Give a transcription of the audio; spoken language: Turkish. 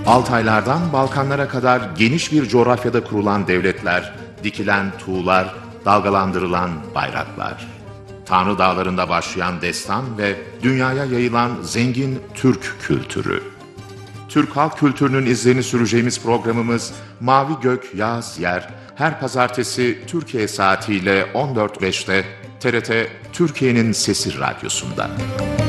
Altaylardan Balkanlara kadar geniş bir coğrafyada kurulan devletler, dikilen tuğlar, dalgalandırılan bayraklar. Tanrı Dağları'nda başlayan destan ve dünyaya yayılan zengin Türk kültürü. Türk halk kültürünün izlerini süreceğimiz programımız Mavi Gök Yağız Yer her pazartesi Türkiye saatiyle 14.05'te TRT Türkiye'nin Sesi Radyosu'nda.